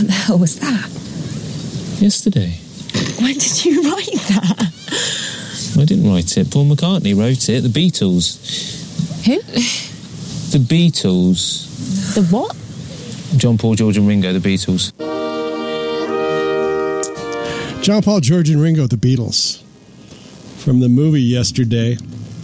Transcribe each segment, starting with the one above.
What the hell was that? Yesterday. When did you write that? I didn't write it. Paul McCartney wrote it. The Beatles. Who? The Beatles. The what? John, Paul, George and Ringo, the Beatles. John, Paul, George and Ringo, the Beatles. From the movie Yesterday.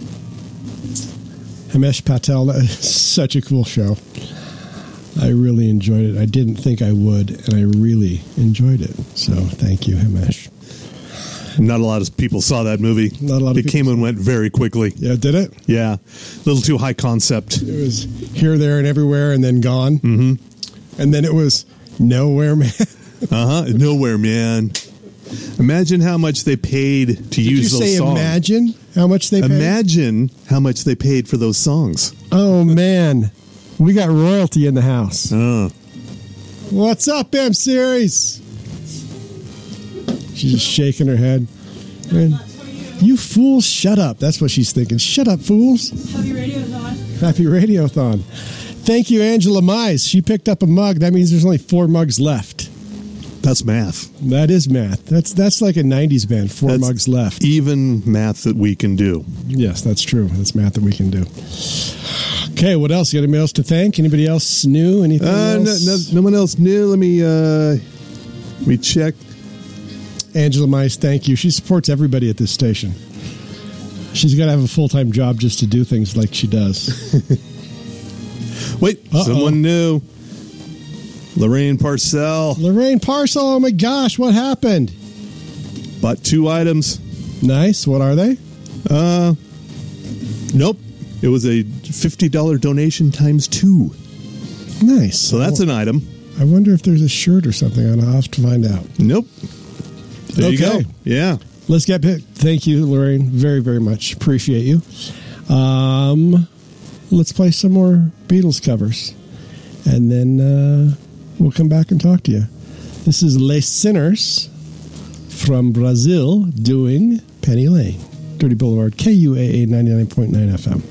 Himesh Patel, such a cool show. I really enjoyed it. I didn't think I would, and I really enjoyed it. So thank you, Himesh. Not a lot of people saw that movie. Not a lot of It people came and went very quickly. Yeah, did it? Yeah. A little too high concept. It was here, there, and everywhere, and then gone. Mm-hmm. And then it was Nowhere Man. Nowhere Man. Imagine how much they paid to use those songs. Imagine how much they paid? Imagine how much they paid for those songs. Oh, man. We got royalty in the house. What's up, M-Series? She's just shaking her head. Man, you fools, shut up. That's what she's thinking. Shut up, fools. Happy Radiothon. Happy Radiothon. Thank you, Angela Mize. She picked up a mug. That means there's only 4 mugs left. That's math. That is math. That's like a 90s band. 4 mugs left. Even math that we can do. Yes, that's true. That's math that we can do. Okay, what else? You got anybody else to thank? Anybody else new? Anything else? No one else new. Let me check. Angela Mize, thank you. She supports everybody at this station. She's got to have a full-time job just to do things like she does. Wait, someone new. Lorraine Parcell. Lorraine Parcell, oh my gosh, what happened? Bought 2 items. Nice. What are they? Nope. It was a $50 donation times 2. Nice. So that's an item. I wonder if there's a shirt or something. I'll have to find out. Nope. There you go. Yeah. Let's get picked. Thank you, Lorraine. Very, very much. Appreciate you. Let's play some more Beatles covers. And then we'll come back and talk to you. This is Les Sinners from Brazil doing Penny Lane. Dirty Boulevard, KUAA 99.9 FM.